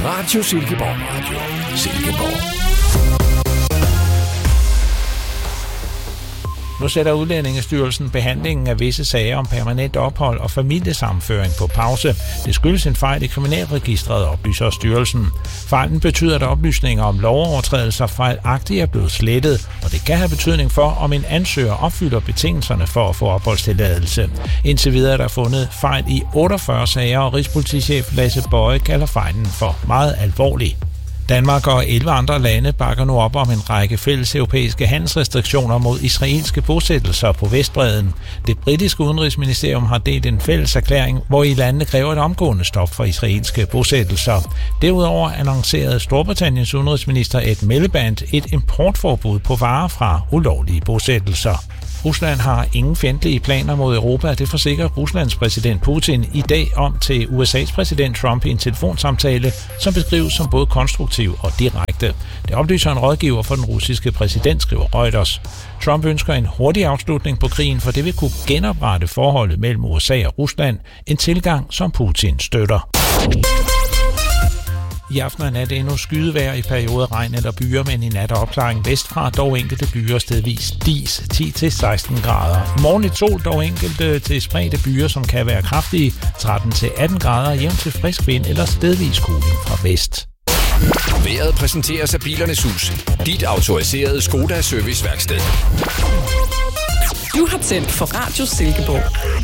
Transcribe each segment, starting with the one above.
Radio Silkeborg. Radio Silkeborg. Nu sætter Udlændingestyrelsen behandlingen af visse sager om permanent ophold og familiesammenføring på pause. Det skyldes en fejl i kriminalregistret, oplyser styrelsen. Fejlen betyder, at oplysninger om lovovertrædelser fejlagtigt er blevet slettet, og det kan have betydning for, om en ansøger opfylder betingelserne for at få opholdstilladelse. Indtil videre er der fundet fejl i 48 sager, og Rigspolitichef Lasse Bøje kalder fejlen for meget alvorlig. Danmark og 11 andre lande bakker nu op om en række fælles europæiske handelsrestriktioner mod israelske bosættelser på Vestbredden. Det britiske udenrigsministerium har delt en fælles erklæring, hvor i landene kræver et omgående stop for israelske bosættelser. Derudover annoncerede Storbritanniens udenrigsminister Ed Miliband et importforbud på varer fra ulovlige bosættelser. Rusland har ingen fjendtlige planer mod Europa, det forsikrer Ruslands præsident Putin i dag om til USA's præsident Trump i en telefonsamtale, som beskrives som både konstruktiv og direkte. Det oplyser en rådgiver for den russiske præsident, skriver Reuters. Trump ønsker en hurtig afslutning på krigen, for det vil kunne genoprette forholdet mellem USA og Rusland, en tilgang, som Putin støtter. I aften og nat endnu skydevejr, i perioder regn eller byer, men i nat opklaring vestfra, dog enkelte byer, stedvis dis 10-16 grader. I morgen lidt sol, dog enkelte til spredte byer, som kan være kraftige 13-18 grader, jævnt til frisk vind eller stedvis kuling fra vest. Vejret præsenteres af Bilernes Hus, dit autoriserede Skoda serviceværksted. Du har tændt for Radio Silkeborg.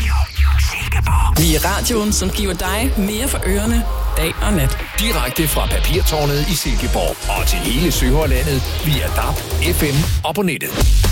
Vi er radioen, som giver dig mere for ørerne, dag og nat. Direkte fra Papirtårnet i Silkeborg og til hele Sønderjylland via DAB, FM og på nettet.